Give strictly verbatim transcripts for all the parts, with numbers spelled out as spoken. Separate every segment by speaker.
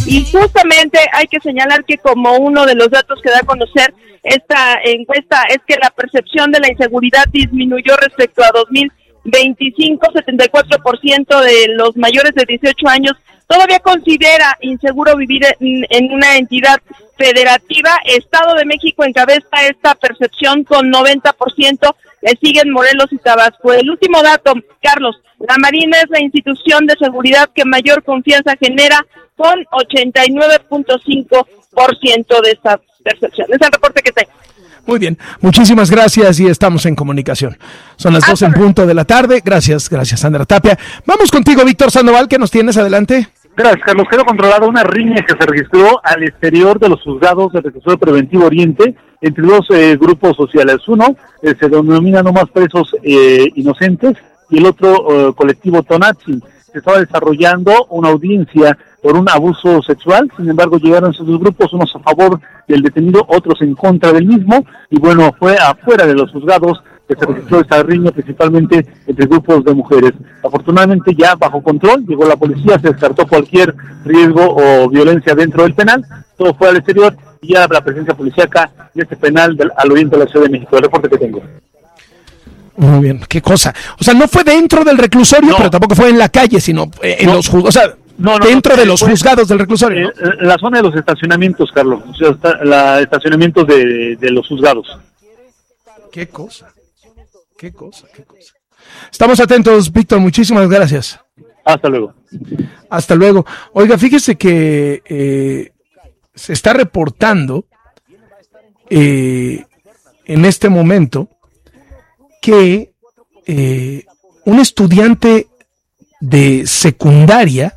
Speaker 1: Y justamente hay que señalar que como uno de los datos que da a conocer esta encuesta es que la percepción de la inseguridad disminuyó respecto a dos mil veinticinco, setenta y cuatro por ciento de los mayores de dieciocho años todavía considera inseguro vivir en, en una entidad federativa. Estado de México encabeza esta percepción con noventa por ciento, le siguen Morelos y Tabasco. El último dato, Carlos, la Marina es la institución de seguridad que mayor confianza genera con ochenta y nueve punto cinco por ciento de esta percepción. Es el reporte que tengo.
Speaker 2: Muy bien, muchísimas gracias y estamos en comunicación. Son las dos en punto de la tarde. Gracias, gracias Sandra Tapia. Vamos contigo, Víctor Sandoval, ¿qué nos tienes? Adelante.
Speaker 3: Gracias, Carlos. Quedó controlada una riña que se registró al exterior de los juzgados del Reclusorio Preventivo Oriente entre dos eh, grupos sociales. Uno eh, se denomina No Más Presos eh, Inocentes y el otro eh, colectivo Tonatzi. Se estaba desarrollando una audiencia por un abuso sexual, sin embargo llegaron esos dos grupos, unos a favor del detenido, otros en contra del mismo, y bueno, fue afuera de los juzgados que se registró esta riña, principalmente entre grupos de mujeres. Afortunadamente ya bajo control, llegó la policía, se descartó cualquier riesgo o violencia dentro del penal, todo fue al exterior y ya la presencia policíaca en este penal del, al oriente de la Ciudad de México. El reporte que tengo.
Speaker 2: Muy bien, qué cosa. O sea, no fue dentro del reclusorio, no, pero tampoco fue en la calle, sino en no, los juzgados. O sea, no, no, dentro no, de los fue, juzgados del reclusorio. ¿No?
Speaker 3: La zona de los estacionamientos, Carlos. O sea, está, la estacionamientos de, de los juzgados.
Speaker 2: Qué cosa. Qué cosa, qué cosa. Estamos atentos, Víctor. Muchísimas gracias.
Speaker 3: Hasta luego.
Speaker 2: Hasta luego. Oiga, fíjese que eh, se está reportando eh, en este momento que eh, un estudiante de secundaria,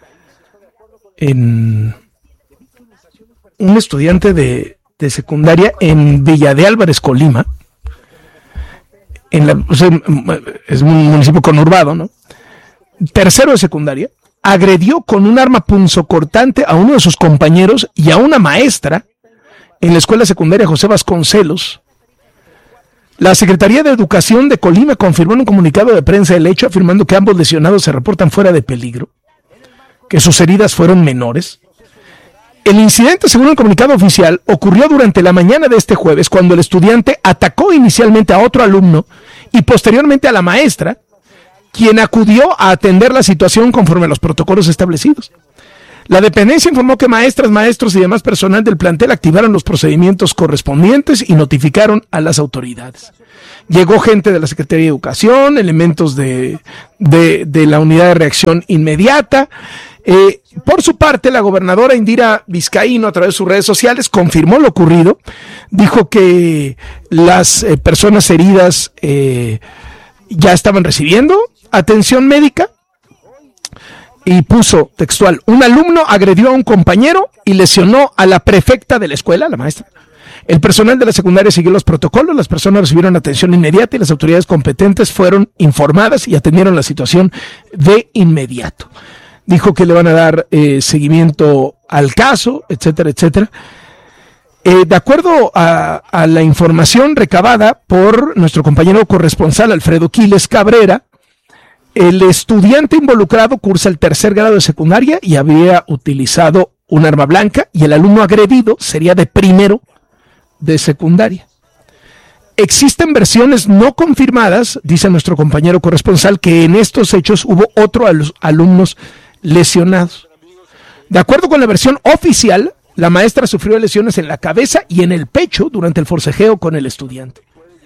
Speaker 2: en un estudiante de, de secundaria en Villa de Álvarez, Colima, en la, o sea, es un municipio conurbado, ¿no? Tercero de secundaria, agredió con un arma punzocortante a uno de sus compañeros y a una maestra en la escuela secundaria José Vasconcelos. La Secretaría de Educación de Colima confirmó en un comunicado de prensa el hecho, afirmando que ambos lesionados se reportan fuera de peligro, que sus heridas fueron menores. El incidente, según el comunicado oficial, ocurrió durante la mañana de este jueves, cuando el estudiante atacó inicialmente a otro alumno y posteriormente a la maestra, quien acudió a atender la situación conforme a los protocolos establecidos. La dependencia informó que maestras, maestros y demás personal del plantel activaron los procedimientos correspondientes y notificaron a las autoridades. Llegó gente de la Secretaría de Educación, elementos de, de, de la Unidad de Reacción Inmediata. Eh, por su parte, la gobernadora Indira Vizcaíno, a través de sus redes sociales, confirmó lo ocurrido. Dijo que las eh, personas heridas eh, ya estaban recibiendo atención médica. Y puso textual: un alumno agredió a un compañero y lesionó a la prefecta de la escuela, la maestra. El personal de la secundaria siguió los protocolos, las personas recibieron atención inmediata y las autoridades competentes fueron informadas y atendieron la situación de inmediato. Dijo que le van a dar eh, seguimiento al caso, etcétera, etcétera. Eh, de acuerdo a, a la información recabada por nuestro compañero corresponsal Alfredo Quiles Cabrera, el estudiante involucrado cursa el tercer grado de secundaria y había utilizado un arma blanca, y el alumno agredido sería de primero de secundaria. Existen versiones no confirmadas, dice nuestro compañero corresponsal, que en estos hechos hubo otro alus- alumnos lesionados. De acuerdo con la versión oficial, la maestra sufrió lesiones en la cabeza y en el pecho durante el forcejeo con el estudiante.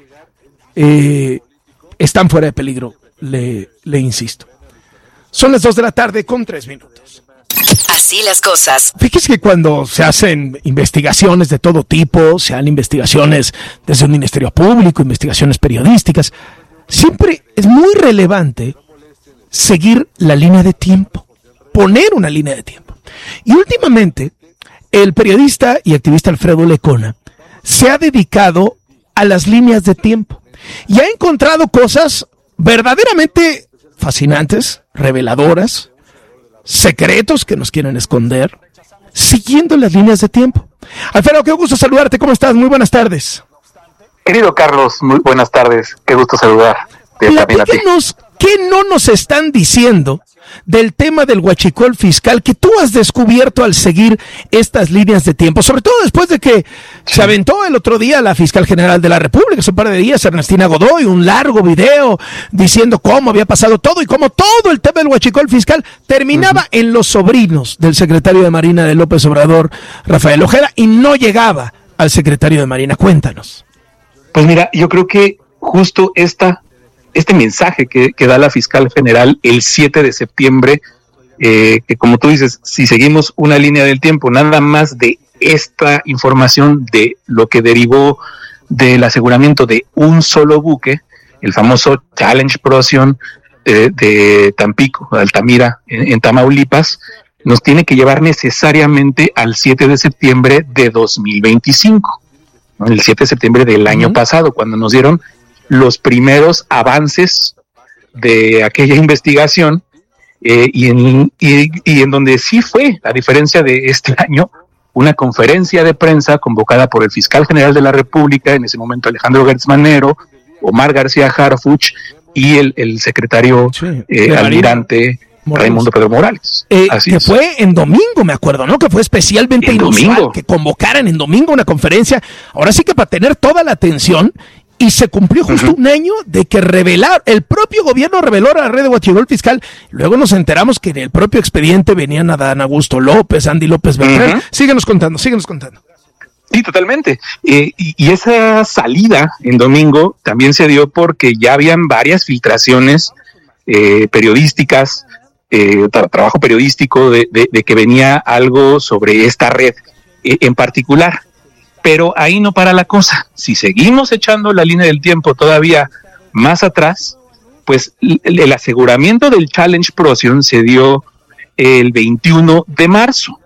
Speaker 2: Eh, están fuera de peligro. Le, le insisto. Son las dos de la tarde con tres minutos.
Speaker 4: Así las cosas.
Speaker 2: Fíjese que cuando se hacen investigaciones de todo tipo, sean investigaciones desde un ministerio público, investigaciones periodísticas, siempre es muy relevante seguir la línea de tiempo, poner una línea de tiempo. Y últimamente, el periodista y activista Alfredo Lecona se ha dedicado a las líneas de tiempo y ha encontrado cosas verdaderamente fascinantes, reveladoras, secretos que nos quieren esconder, siguiendo las líneas de tiempo. Alfredo, qué gusto saludarte, ¿cómo estás? Muy buenas tardes.
Speaker 5: Querido Carlos, muy buenas tardes, qué gusto saludar.
Speaker 2: Platícanos, ¿qué no nos están diciendo del tema del huachicol fiscal que tú has descubierto al seguir estas líneas de tiempo? Sobre todo después de que sí. se aventó el otro día la fiscal general de la República, hace un par de días, Ernestina Godoy, un largo video diciendo cómo había pasado todo y cómo todo el tema del huachicol fiscal terminaba uh-huh. en los sobrinos del secretario de Marina de López Obrador, Rafael Ojeda, y no llegaba al secretario de Marina. Cuéntanos.
Speaker 5: Pues mira, yo creo que justo esta, este mensaje que, que da la fiscal general el siete de septiembre, eh, que como tú dices, si seguimos una línea del tiempo, nada más de esta información de lo que derivó del aseguramiento de un solo buque, el famoso Challenge Procyon de, de Tampico, de Altamira, en, en Tamaulipas, nos tiene que llevar necesariamente al siete de septiembre de dos mil veinticinco, ¿no? El siete de septiembre del año uh-huh. pasado, cuando nos dieron los primeros avances de aquella investigación, eh, y, en, y, y en donde sí fue, a diferencia de este año, una conferencia de prensa convocada por el fiscal general de la República, en ese momento Alejandro Gertz Manero, Omar García Harfuch y el, el secretario sí, eh, almirante Morales. Raimundo Pedro Morales.
Speaker 2: Eh, Así que es. Fue en domingo, me acuerdo, ¿no? Que fue especialmente inusual domingo. Que convocaran en domingo una conferencia. Ahora sí que para tener toda la atención, y se cumplió justo uh-huh. un año de que revelar, el propio gobierno reveló a la red de huachicol fiscal. Luego nos enteramos que en el propio expediente venían Adán Augusto López, Andy López Beltrán. Uh-huh. Síguenos contando, síguenos contando.
Speaker 5: Sí, totalmente. Eh, y, y esa salida en domingo también se dio porque ya habían varias filtraciones eh, periodísticas, eh, tra- trabajo periodístico de, de, de que venía algo sobre esta red eh, en particular. Pero ahí no para la cosa. Si seguimos echando la línea del tiempo todavía más atrás, pues el, el aseguramiento del Challenge Procyon se dio el veintiuno de marzo.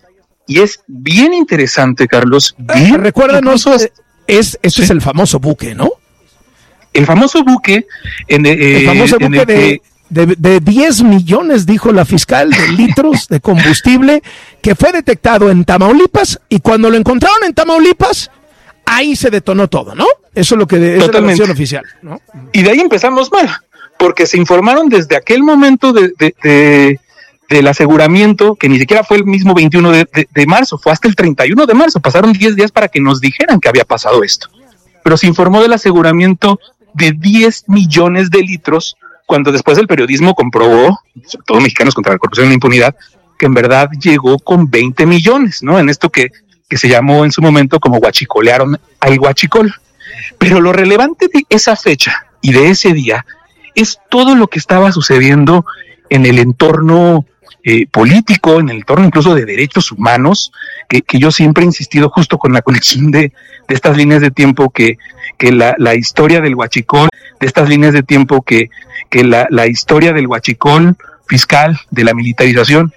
Speaker 5: Y es bien interesante, Carlos. Bien,
Speaker 2: eh, recuérdanos, es, es, eso sí. es el famoso buque, ¿no?
Speaker 5: El famoso buque. En, eh,
Speaker 2: el famoso
Speaker 5: en
Speaker 2: buque
Speaker 5: el
Speaker 2: de,
Speaker 5: que,
Speaker 2: de, de diez millones, dijo la fiscal, de litros de combustible que fue detectado en Tamaulipas, y cuando lo encontraron en Tamaulipas, ahí se detonó todo, ¿no? Eso es lo que de, es la versión oficial, ¿no?
Speaker 5: Y de ahí empezamos mal, porque se informaron desde aquel momento de... de, de del aseguramiento, que ni siquiera fue el mismo veintiuno de, de, de marzo, fue hasta el treinta y uno de marzo, pasaron diez días para que nos dijeran que había pasado esto. Pero se informó del aseguramiento de diez millones de litros, cuando después el periodismo comprobó, sobre todo Mexicanos contra la Corrupción y la Impunidad, que en verdad llegó con veinte millones, ¿no? En esto que, que se llamó en su momento como huachicolearon al huachicol. Pero lo relevante de esa fecha y de ese día es todo lo que estaba sucediendo en el entorno Eh, político, en el entorno incluso de derechos humanos, que, que yo siempre he insistido justo con la conexión de, de estas líneas de tiempo, que, que la, la historia del huachicol, de estas líneas de tiempo, que, que la, la historia del huachicol fiscal, de la militarización,